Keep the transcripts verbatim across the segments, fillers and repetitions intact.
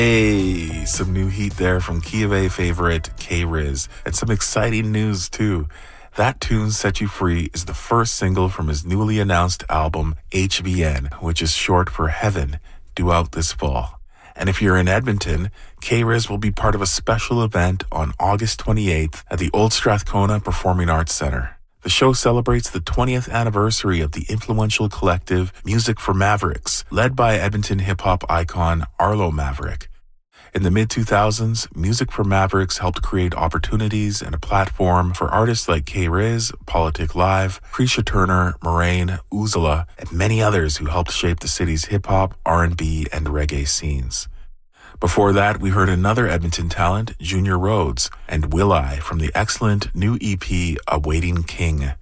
Hey, some new heat there from Key of A favorite K-Riz, and some exciting news too. That Tune Set You Free is the first single from his newly announced album H V N, which is short for Heaven, due out this fall. And if you're in Edmonton, K-Riz will be part of a special event on August twenty-eighth at the Old Strathcona Performing Arts Centre. The show celebrates the twentieth anniversary of the influential collective Music for Mavericks, led by Edmonton hip-hop icon Arlo Maverick. In the mid two thousands, Music for Mavericks helped create opportunities and a platform for artists like K-Riz, Politic Live, Krisha Turner, Moraine, Uzala, and many others who helped shape the city's hip-hop, R and B, and reggae scenes. Before that, we heard another Edmonton talent, Junior Rhodes, and Will I from the excellent new E P, Awaiting King.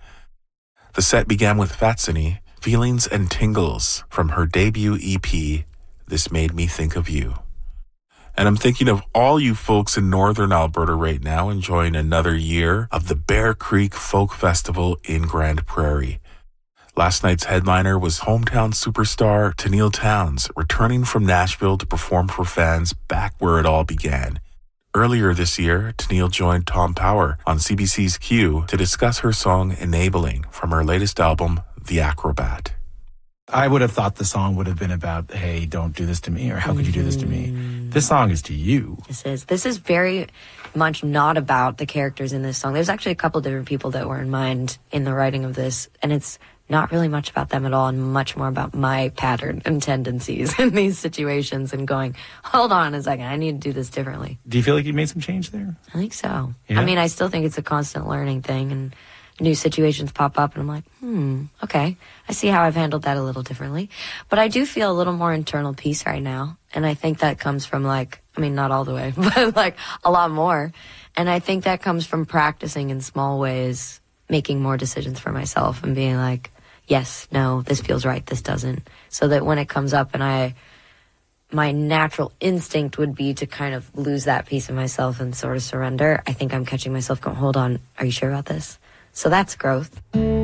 The set began with Fatsini, Feelings and Tingles, from her debut E P, This Made Me Think of You. And I'm thinking of all you folks in northern Alberta right now enjoying another year of the Bear Creek Folk Festival in Grand Prairie. Last night's headliner was hometown superstar Tennille Townes, returning from Nashville to perform for fans back where it all began. Earlier this year, Tennille joined Tom Power on C B C's Q to discuss her song Enabling from her latest album, The Acrobat. I would have thought the song would have been about, hey, don't do this to me, or how could you do this to me? This song is to you. This is. This is very much not about the characters in this song. There's actually a couple different people that were in mind in the writing of this, and it's not really much about them at all, and much more about my pattern and tendencies in these situations and going, hold on a second, I need to do this differently. Do you feel like you made some change there? I think so. Yeah? I mean, I still think it's a constant learning thing, and new situations pop up, and I'm like, hmm, okay, I see how I've handled that a little differently. But I do feel a little more internal peace right now, and I think that comes from, like, I mean, not all the way, but, like, a lot more. And I think that comes from practicing in small ways, making more decisions for myself and being like, yes, no, this feels right, this doesn't. So that when it comes up and I, my natural instinct would be to kind of lose that piece of myself and sort of surrender, I think I'm catching myself going, hold on, are you sure about this? So that's growth.